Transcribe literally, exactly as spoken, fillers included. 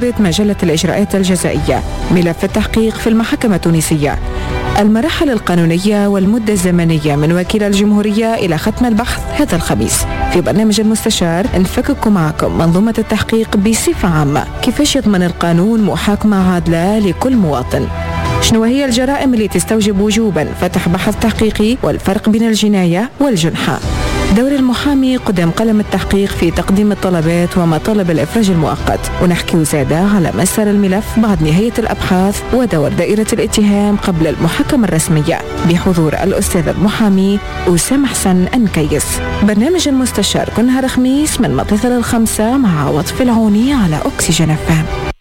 نشرت مجلة الإجراءات الجزائية ملف التحقيق في المحكمة التونسية، المراحل القانونية والمدة الزمنية من وكيل الجمهورية إلى ختم البحث هذا الخميس. في برنامج المستشار نفكك معكم منظومة التحقيق بصفة عامة، كيفاش يضمن القانون محاكمة عادلة لكل مواطن، شنو هي الجرائم اللي تستوجب وجوبا فتح بحث تحقيقي، والفرق بين الجناية والجنحة، دور المحامي قدام قلم التحقيق في تقديم الطلبات ومطالب الإفراج المؤقت، ونحكي زادة على مسار الملف بعد نهاية الأبحاث ودور دائرة الاتهام قبل المحاكمة الرسمية بحضور الأستاذ المحامي أسامة حسن أنكيس. برنامج المستشار كل نهار خميس من مطلع الخمسة مع عوض في العوني على أكسجين أف إم.